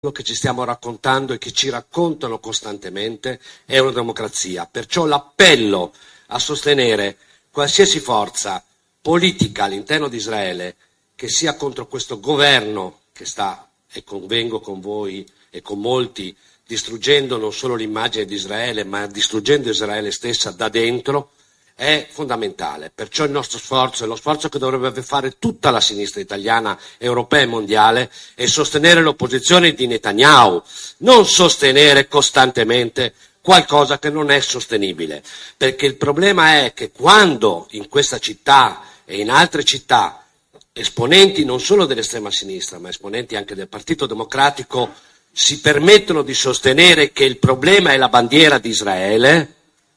che ci stiamo raccontando e che ci raccontano costantemente è una democrazia. Perciò l'appello a sostenere qualsiasi forza politica all'interno di Israele che sia contro questo governo che sta, e convengo con voi e con molti, distruggendo non solo l'immagine di Israele, ma distruggendo Israele stessa da dentro, è fondamentale. Perciò il nostro sforzo, e lo sforzo che dovrebbe fare tutta la sinistra italiana, europea e mondiale, è sostenere l'opposizione di Netanyahu, non sostenere costantemente qualcosa che non è sostenibile. Perché il problema è che quando in questa città e in altre città esponenti non solo dell'estrema sinistra, ma esponenti anche del Partito Democratico si permettono di sostenere che il problema è la bandiera di Israele,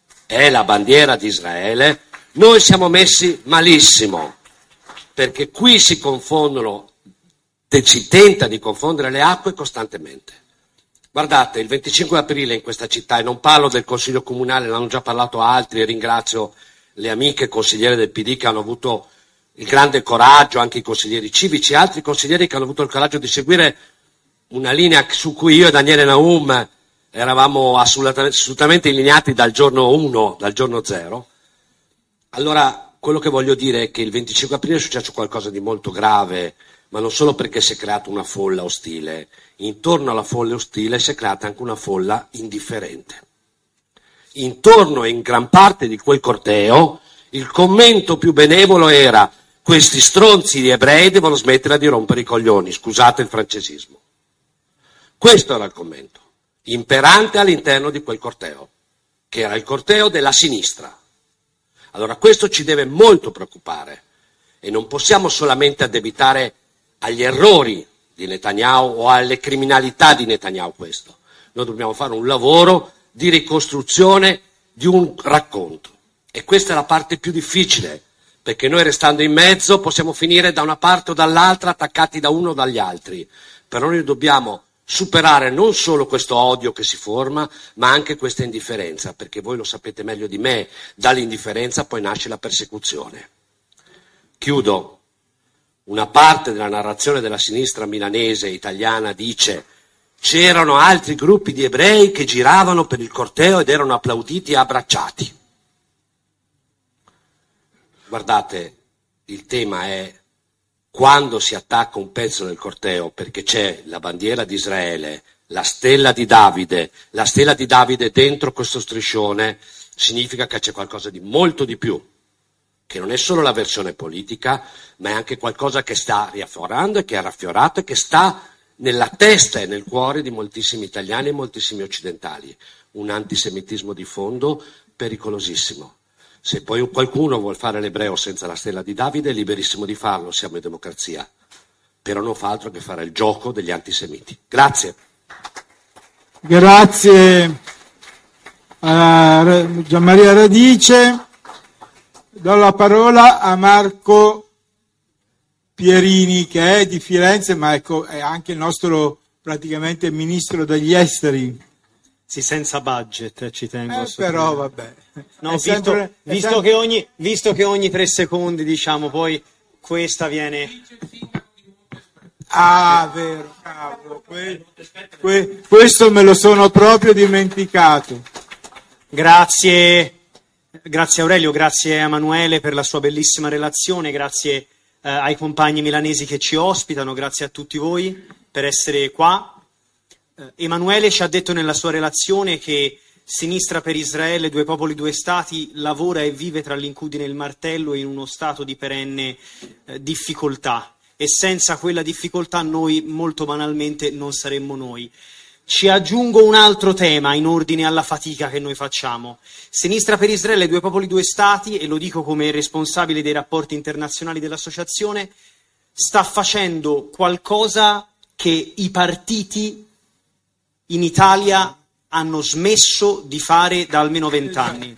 noi siamo messi malissimo, perché qui si confondono, si tenta di confondere le acque costantemente. Guardate, il 25 aprile in questa città, e non parlo del Consiglio Comunale, ne hanno già parlato altri, e ringrazio le amiche consigliere del PD che hanno avuto il grande coraggio, anche i consiglieri civici, altri consiglieri che hanno avuto il coraggio di seguire una linea su cui io e Daniele Naum eravamo assolutamente allineati dal giorno 1, dal giorno 0. Allora, quello che voglio dire è che il 25 aprile è successo qualcosa di molto grave, ma non solo perché si è creata una folla ostile. Intorno alla folla ostile si è creata anche una folla indifferente. Intorno e in gran parte di quel corteo il commento più benevolo era: questi stronzi di ebrei devono smettere di rompere i coglioni, scusate il francesismo. Questo era il commento imperante all'interno di quel corteo, che era il corteo della sinistra. Allora questo ci deve molto preoccupare e non possiamo solamente addebitare agli errori di Netanyahu o alle criminalità di Netanyahu questo. Noi dobbiamo fare un lavoro di ricostruzione di un racconto e questa è la parte più difficile, perché noi restando in mezzo possiamo finire da una parte o dall'altra attaccati da uno o dagli altri, però noi dobbiamo superare non solo questo odio che si forma, ma anche questa indifferenza, perché voi lo sapete meglio di me, dall'indifferenza poi nasce la persecuzione. Chiudo. Una parte della narrazione della sinistra milanese e italiana dice: c'erano altri gruppi di ebrei che giravano per il corteo ed erano applauditi e abbracciati. Guardate, il tema è quando si attacca un pezzo del corteo perché c'è la bandiera di Israele, la stella di Davide dentro questo striscione, significa che c'è qualcosa di molto di più, che non è solo la versione politica, ma è anche qualcosa che sta riaffiorando e che ha raffiorato e che sta nella testa e nel cuore di moltissimi italiani e moltissimi occidentali. Un antisemitismo di fondo pericolosissimo. Se poi qualcuno vuol fare l'ebreo senza la stella di Davide è liberissimo di farlo, siamo in democrazia, però non fa altro che fare il gioco degli antisemiti. Grazie. Grazie a Gianmaria Radice. Do la parola a Marco Pierini, che è di Firenze, ma è anche il nostro praticamente ministro degli esteri. Sì, senza budget, ci tengo a però vabbè. No, visto che ogni 3 secondi, diciamo, poi questa viene... Ah, vero, cavolo, questo me lo sono proprio dimenticato. Grazie Aurelio, grazie Emanuele per la sua bellissima relazione, grazie ai compagni milanesi che ci ospitano, grazie a tutti voi per essere qua. Emanuele ci ha detto nella sua relazione che Sinistra per Israele, due popoli, due stati, lavora e vive tra l'incudine e il martello in uno stato di perenne difficoltà, e senza quella difficoltà noi molto banalmente non saremmo noi. Ci aggiungo un altro tema in ordine alla fatica che noi facciamo. Sinistra per Israele, due popoli, due stati, e lo dico come responsabile dei rapporti internazionali dell'associazione, sta facendo qualcosa che i partiti in Italia hanno smesso di fare da almeno 20 anni.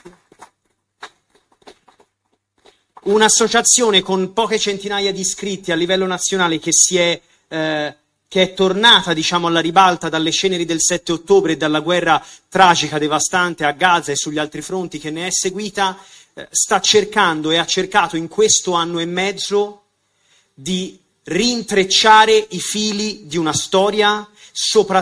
Un'associazione con poche centinaia di iscritti a livello nazionale che è tornata, diciamo, alla ribalta dalle ceneri del 7 ottobre e dalla guerra tragica, devastante a Gaza e sugli altri fronti che ne è seguita, sta cercando e ha cercato in questo anno e mezzo di rintrecciare i fili di una storia, soprattutto